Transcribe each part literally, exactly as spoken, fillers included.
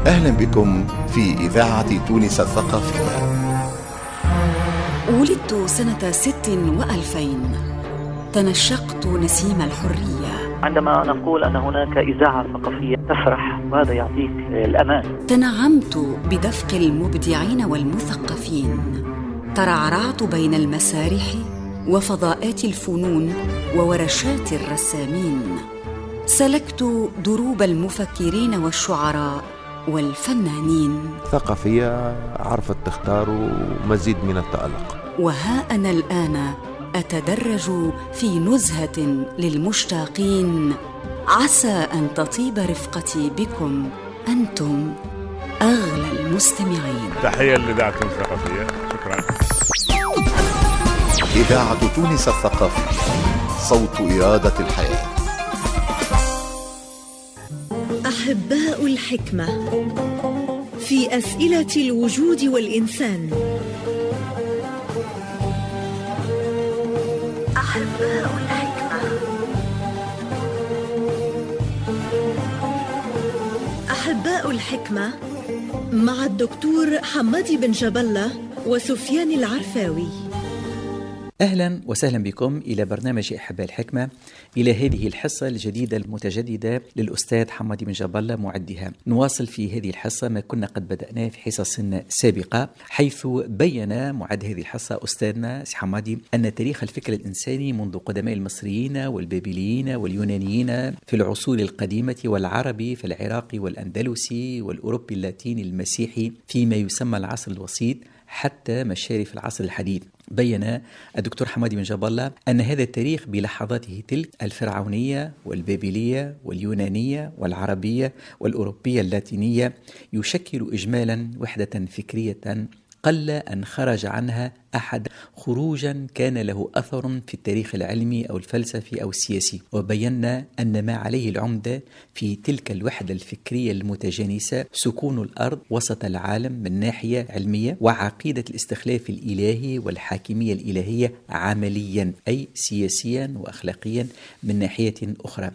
أهلا بكم في إذاعة تونس الثقافية. ولدت سنة ست وألفين، تنشقت نسيم الحرية. عندما نقول أن هناك إذاعة ثقافية تفرح، وهذا يعطيك الأمان. تنعمت بدفق المبدعين والمثقفين، ترعرعت بين المسارح وفضاءات الفنون وورشات الرسامين، سلكت دروب المفكرين والشعراء والفنانين. ثقافية عرفت تختار مزيد من التألق. وها أنا الآن أتدرج في نزهة للمشتاقين، عسى أن تطيب رفقتي بكم أنتم أغلى المستمعين. تحية لإذاعة تونس الثقافية، شكرا. إذاعة تونس الثقافية، صوت إرادة الحياة. أحباء الحكمة في أسئلة الوجود والإنسان. أحباء الحكمة. أحباء الحكمة مع الدكتور حمادي بن جبلة وسفيان العرفاوي. أهلا وسهلا بكم إلى برنامج أحباء الحكمة، إلى هذه الحصة الجديدة المتجددة للأستاذ حمادي بن جبلة معدها. نواصل في هذه الحصة ما كنا قد بدأناه في حصص سابقة، حيث بيّن معد هذه الحصة أستاذنا حمادي أن تاريخ الفكر الإنساني منذ قدماء المصريين والبابليين واليونانيين في العصور القديمة، والعربي في العراق والأندلسي والأوروبي اللاتيني المسيحي فيما يسمى العصر الوسيط حتى مشارف العصر الحديث. بيّن الدكتور حمادي بن جبلة أن هذا التاريخ بلحظاته تلك الفرعونية والبابلية واليونانية والعربية والأوروبية اللاتينية يشكل إجمالا وحدة فكرية قل أن خرج عنها أحد خروجا كان له أثر في التاريخ العلمي أو الفلسفي أو السياسي. وبينا أن ما عليه العمدة في تلك الوحدة الفكرية المتجانسة سكون الأرض وسط العالم من ناحية علمية، وعقيدة الاستخلاف الإلهي والحاكمية الإلهية عمليا أي سياسيا وأخلاقيا من ناحية أخرى.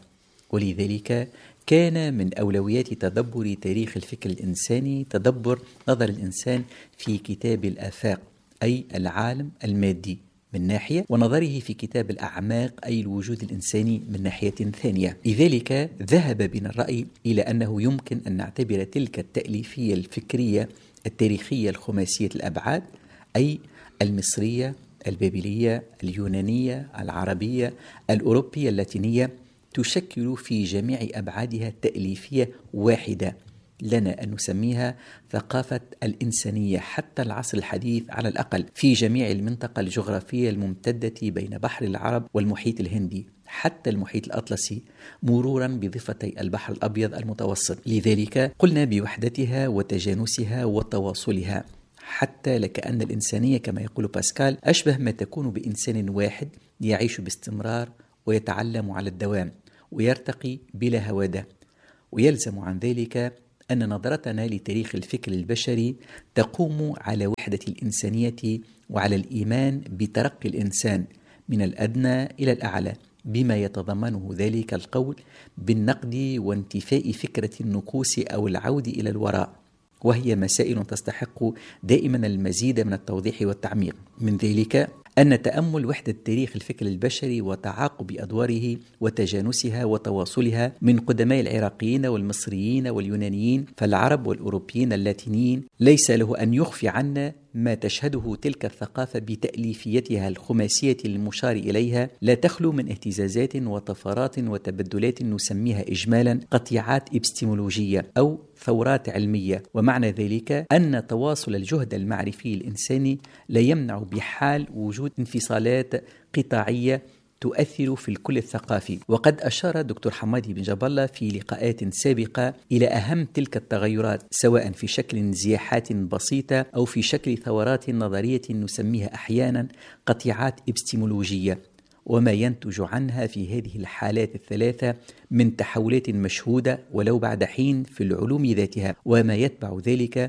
ولذلك كان من أولويات تدبر تاريخ الفكر الإنساني تدبر نظر الإنسان في كتاب الآفاق أي العالم المادي من ناحية، ونظره في كتاب الأعماق أي الوجود الإنساني من ناحية ثانية. لذلك ذهب بنا الرأي إلى أنه يمكن أن نعتبر تلك التأليفية الفكرية التاريخية الخماسية الأبعاد أي المصرية البابلية اليونانية العربية الأوروبية اللاتينية تشكل في جميع أبعادها تأليفية واحدة لنا أن نسميها ثقافة الإنسانية حتى العصر الحديث على الأقل في جميع المنطقة الجغرافية الممتدة بين بحر العرب والمحيط الهندي حتى المحيط الأطلسي مرورا بضفتي البحر الأبيض المتوسط. لذلك قلنا بوحدتها وتجانسها وتواصلها، حتى لكأن الإنسانية كما يقول باسكال أشبه ما تكون بإنسان واحد يعيش باستمرار ويتعلم على الدوام ويرتقي بلا هوادة. ويلزم عن ذلك أن نظرتنا لتاريخ الفكر البشري تقوم على وحدة الإنسانية وعلى الإيمان بترقي الإنسان من الأدنى إلى الأعلى، بما يتضمنه ذلك القول بالنقد وانتفاء فكرة النكوص أو العود إلى الوراء، وهي مسائل تستحق دائما المزيد من التوضيح والتعميق. من ذلك أن تأمل وحدة تاريخ الفكر البشري وتعاقب أدواره وتجانسها وتواصلها من قدماء العراقيين والمصريين واليونانيين فالعرب والأوروبيين اللاتينيين ليس له أن يخفي عنا ما تشهده تلك الثقافة بتأليفيتها الخماسية المشار إليها، لا تخلو من اهتزازات وطفرات وتبدلات نسميها إجمالا قطيعات إبستيمولوجية أو ثورات علمية. ومعنى ذلك أن تواصل الجهد المعرفي الإنساني لا يمنع بحال وجود انفصالات قطاعية تؤثر في الكل الثقافي. وقد أشار دكتور حمادي بن جبلة في لقاءات سابقة إلى أهم تلك التغيرات سواء في شكل انزياحات بسيطة أو في شكل ثورات نظرية نسميها أحيانا قطيعات إبستيمولوجية، وما ينتج عنها في هذه الحالات الثلاثة من تحولات مشهودة ولو بعد حين في العلوم ذاتها، وما يتبع ذلك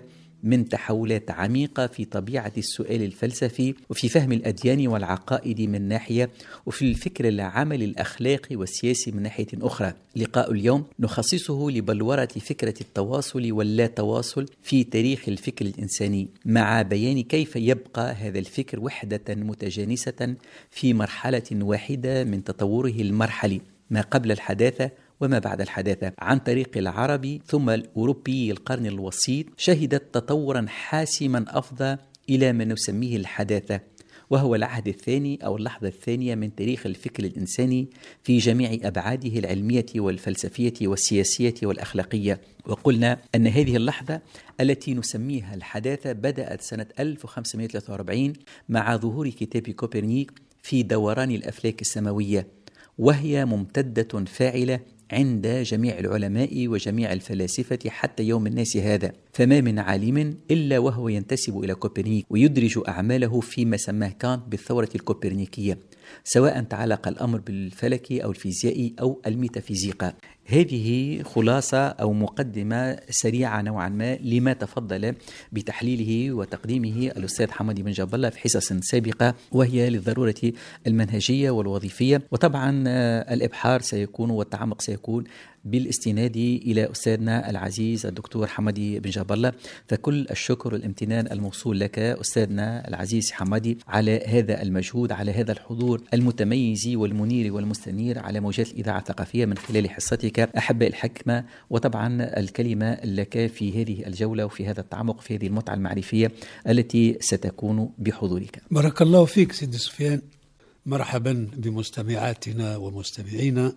من تحولات عميقة في طبيعة السؤال الفلسفي وفي فهم الأديان والعقائد من ناحية، وفي الفكر العملي الأخلاقي والسياسي من ناحية أخرى. لقاء اليوم نخصصه لبلورة فكرة التواصل واللا تواصل في تاريخ الفكر الإنساني، مع بيان كيف يبقى هذا الفكر وحدة متجانسة في مرحلة واحدة من تطوره المرحلي ما قبل الحداثة وما بعد الحداثة. عن طريق العربي ثم الأوروبي القرن الوسيط شهدت تطورا حاسما أفضى إلى ما نسميه الحداثة، وهو العهد الثاني أو اللحظة الثانية من تاريخ الفكر الإنساني في جميع أبعاده العلمية والفلسفية والسياسية والأخلاقية. وقلنا أن هذه اللحظة التي نسميها الحداثة بدأت سنة ألف وخمسمائة وثلاثة وأربعين مع ظهور كتاب كوبرنيك في دوران الأفلاك السماوية، وهي ممتدة فاعلة عند جميع العلماء وجميع الفلاسفة حتى يوم الناس هذا. فما من عالم إلا وهو ينتسب إلى كوبرنيك ويدرج أعماله فيما سماه كانت بالثورة الكوبرنيكية، سواء تعلق الأمر بالفلك أو الفيزياء أو الميتافيزيقا. هذه خلاصة أو مقدمة سريعة نوعا ما لما تفضل بتحليله وتقديمه الأستاذ حمادي بن جابلة في حصص سابقة، وهي للضرورة المنهجية والوظيفية. وطبعا الإبحار سيكون والتعمق سيكون بالاستناد إلى أستاذنا العزيز الدكتور حمادي بن جابلة. فكل الشكر والامتنان الموصول لك أستاذنا العزيز حمادي على هذا المجهود، على هذا الحضور المتميز والمنير والمستنير على موجات الإذاعة الثقافية من خلال حصتك أحباء الحكمة. وطبعا الكلمة لك في هذه الجولة وفي هذا التعمق في هذه المتعة المعرفية التي ستكون بحضورك. بارك الله فيك سيدي سفيان. مرحبا بمستمعاتنا ومستمعينا.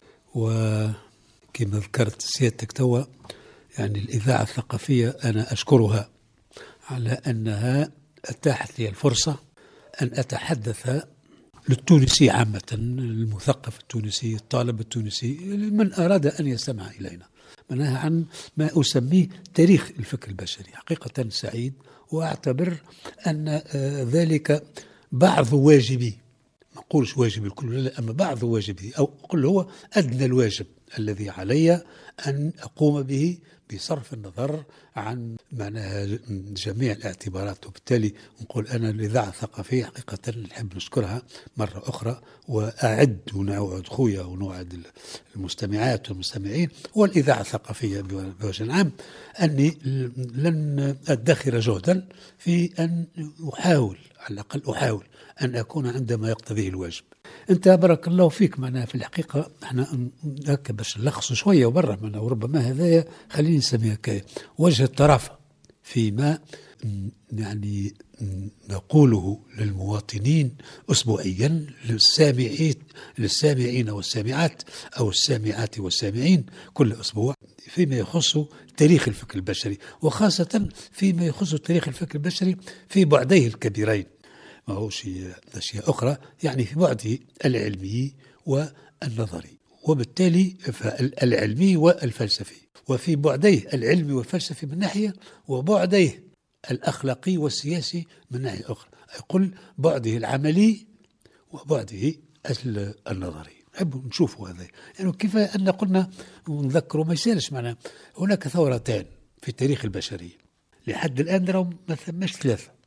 وكما ذكرت سيادتك توا، يعني الإذاعة الثقافية أنا أشكرها على أنها أتاحت لي الفرصة أن أتحدث للتونسي عامة، المثقف التونسي، الطالب التونسي، من أراد أن يستمع إلينا، منها عن ما أسميه تاريخ الفكر البشري. حقيقة سعيد، وأعتبر أن ذلك بعض واجبي، ما أقولش واجبي الكل، لا، أما بعض واجبي، أو أقول هو أدنى الواجب الذي علي أن أقوم به بصرف النظر عن معناها جميع الاعتبارات. وبالتالي نقول أنا الإذاعة الثقافية حقيقة نحب نشكرها مرة أخرى، وأعد ونوعد خويا ونوعد المستمعات والمستمعين والإذاعة الثقافية بوجه عام أني لن أدخر جهدا في أن أحاول، على الأقل أحاول أن أكون عندما يقتضيه الواجب. أنت بارك الله فيك، معنا في الحقيقة احنا هكا باش نلخص شوية وبرا منها، وربما هذايا خليني نسميها وجه الطرافة فيما يعني نقوله للمواطنين أسبوعيا، للسامعين للسامعين والسامعات أو السامعات والسامعين كل أسبوع، فيما يخص تاريخ الفكر البشري، وخاصة فيما يخص تاريخ الفكر البشري في بعديه الكبيرين، ما هوش أشياء أخرى، يعني في بعده العلمي والنظري، وبالتالي العلمي والفلسفي، وفي بعديه العلمي والفلسفي من ناحية، وبعديه الأخلاقي والسياسي من ناحية أخرى، يقول بعده العملي وبعده النظري. نحب نشوفوا هذا، يعني كيف أن قلنا ونذكروا ما يسالش معنا هناك ثورتان في تاريخ البشرية لحد الآن، راهم ما ثماش ثلاثة.